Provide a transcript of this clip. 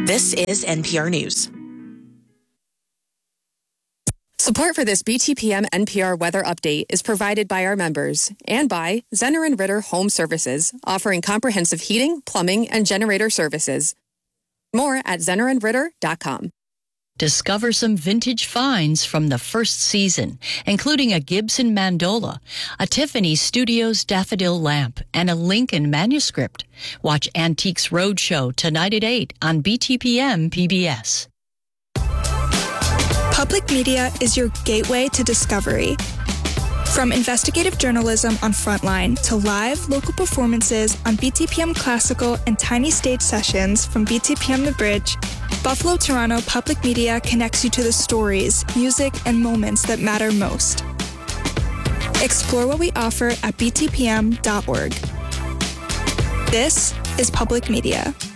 This is NPR News. Support for this BTPM NPR weather update is provided by our members and by Zenner & Ritter Home Services, offering comprehensive heating, plumbing, and generator services. More at zennerandritter.com. Discover some vintage finds from the first season, including a Gibson Mandola, a Tiffany Studios daffodil lamp, and a Lincoln manuscript. Watch Antiques Roadshow tonight at 8 on BTPM PBS. Public media is your gateway to discovery. From investigative journalism on Frontline to live local performances on BTPM Classical and tiny stage sessions from BTPM The Bridge, Buffalo Toronto Public Media connects you to the stories, music, and moments that matter most. Explore what we offer at btpm.org. This is Public Media.